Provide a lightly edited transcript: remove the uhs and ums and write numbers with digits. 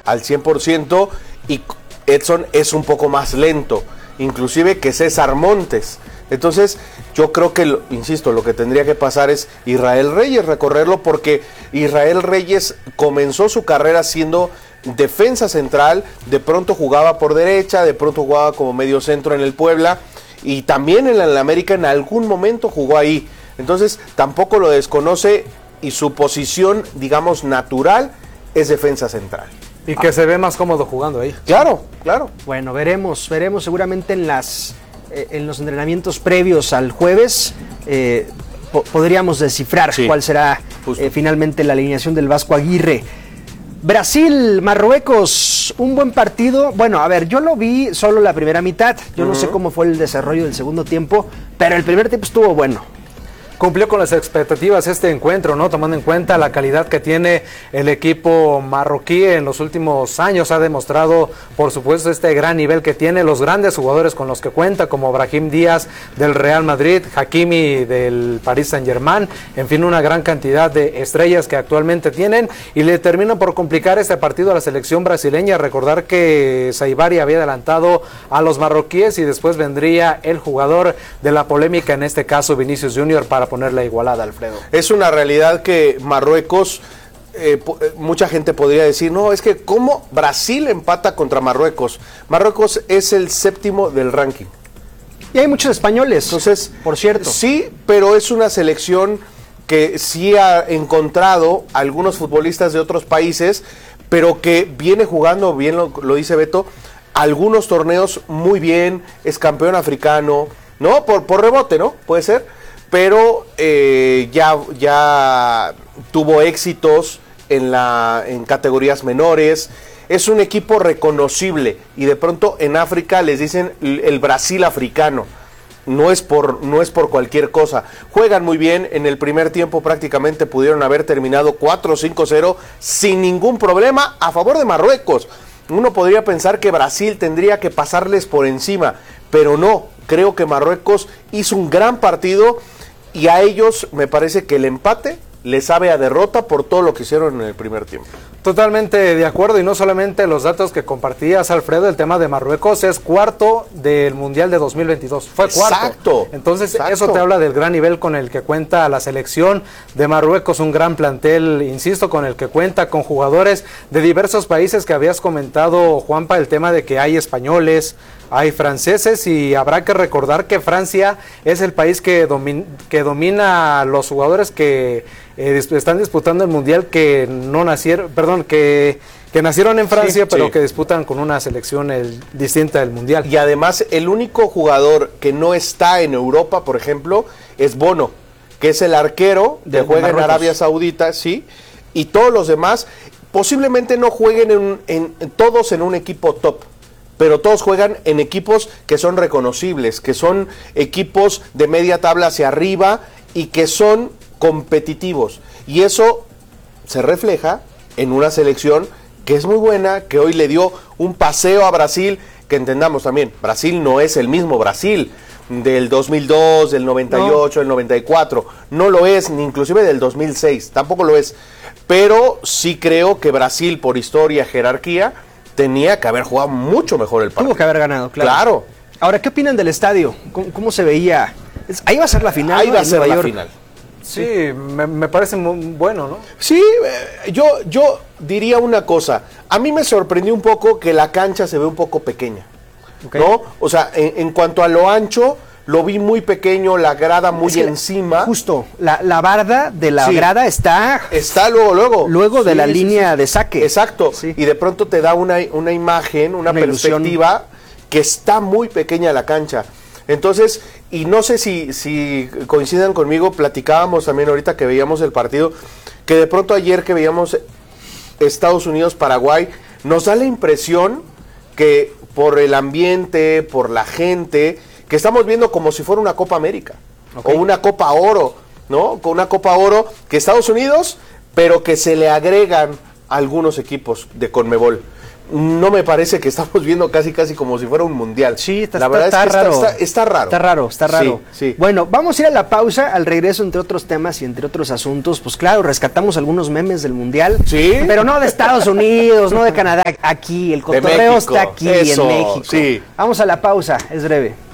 al 100% y Edson es un poco más lento, inclusive que César Montes. Entonces yo creo que, insisto, lo que tendría que pasar es Israel Reyes, recorrerlo, porque Israel Reyes comenzó su carrera siendo defensa central, de pronto jugaba por derecha, de pronto jugaba como medio centro en el Puebla, y también en el América en algún momento jugó ahí. Entonces tampoco lo desconoce, y su posición, digamos, natural es defensa central. Y que se ve más cómodo jugando ahí. Claro, claro. Bueno, veremos seguramente en los entrenamientos previos al jueves. Podríamos descifrar cuál será finalmente la alineación del Vasco Aguirre. Brasil, Marruecos, un buen partido. Bueno, a ver, yo lo vi solo la primera mitad. Yo no sé cómo fue el desarrollo del segundo tiempo, pero el primer tiempo estuvo bueno. Cumplió con las expectativas este encuentro, ¿no? Tomando en cuenta la calidad que tiene el equipo marroquí en los últimos años. Ha demostrado, por supuesto, este gran nivel que tiene, los grandes jugadores con los que cuenta, como Brahim Díaz del Real Madrid, Hakimi del Paris Saint-Germain, en fin, una gran cantidad de estrellas que actualmente tienen, y le termina por complicar este partido a la selección brasileña. Recordar que Saibari había adelantado a los marroquíes y después vendría el jugador de la polémica, en este caso Vinicius Junior, para poner la igualada, Alfredo. Es una realidad que Marruecos, mucha gente podría decir, no, es que ¿cómo Brasil empata contra Marruecos? Marruecos es el séptimo del ranking. Y hay muchos españoles, entonces, por cierto. Sí, pero es una selección que sí ha encontrado algunos futbolistas de otros países, pero que viene jugando, bien lo dice Beto, algunos torneos muy bien, es campeón africano, ¿no? Por rebote, ¿no? Puede ser. Pero ya tuvo éxitos en categorías menores. Es un equipo reconocible, y de pronto en África les dicen el Brasil africano. No es por cualquier cosa. Juegan muy bien. En el primer tiempo prácticamente pudieron haber terminado 4-5-0 sin ningún problema a favor de Marruecos. Uno podría pensar que Brasil tendría que pasarles por encima, pero no. Creo que Marruecos hizo un gran partido, y a ellos me parece que el empate les sabe a derrota por todo lo que hicieron en el primer tiempo. Totalmente de acuerdo, y no solamente los datos que compartías, Alfredo, el tema de Marruecos es cuarto del Mundial de 2022, fue cuarto. Exacto. Entonces eso te habla del gran nivel con el que cuenta la selección de Marruecos, un gran plantel, insisto, con el que cuenta, con jugadores de diversos países que habías comentado, Juanpa, el tema de que hay españoles, hay franceses, y habrá que recordar que Francia es el país que domina a los jugadores que están disputando el Mundial, que no nacieron, que nacieron en Francia, pero que disputan con una selección distinta del Mundial. Y además el único jugador que no está en Europa, por ejemplo, es Bono, que es el arquero que juega en Arabia Saudita, sí, y todos los demás posiblemente no jueguen todos en un equipo top, pero todos juegan en equipos que son reconocibles, que son equipos de media tabla hacia arriba y que son competitivos. Y eso se refleja en una selección que es muy buena, que hoy le dio un paseo a Brasil, que entendamos también, Brasil no es el mismo Brasil del 2002, del 98, del 94, no lo es, ni inclusive del 2006, tampoco lo es, pero sí creo que Brasil, por historia, jerarquía, tenía que haber jugado mucho mejor el partido. Tuvo que haber ganado, claro. Ahora, ¿qué opinan del estadio? ¿Cómo se veía? Ahí va a ser la final. Ahí va a ser la final. Sí, me parece muy bueno, ¿no? Sí, yo diría una cosa. A mí me sorprendió un poco que la cancha se ve un poco pequeña, ¿no? O sea, en cuanto a lo ancho, lo vi muy pequeño, la grada muy encima. Justo, la barda de la grada está luego de la línea de saque. Exacto, y de pronto te da una imagen, una perspectiva que está muy pequeña la cancha. Entonces, y no sé si coincidan conmigo, platicábamos también ahorita que veíamos el partido, que de pronto ayer que veíamos Estados Unidos-Paraguay, nos da la impresión que por el ambiente, por la gente, que estamos viendo como si fuera una Copa América, o una Copa Oro, ¿no? Con una Copa Oro que Estados Unidos, pero que se le agregan algunos equipos de CONMEBOL. No me parece que estamos viendo casi como si fuera un mundial. Sí, la verdad es que raro. Está raro. Está raro. Sí. Bueno, vamos a ir a la pausa. Al regreso, entre otros temas y entre otros asuntos, pues claro, rescatamos algunos memes del mundial. Sí. Pero no de Estados Unidos, no de Canadá. Aquí, el cotorreo está aquí, en México. Sí. Vamos a la pausa, es breve.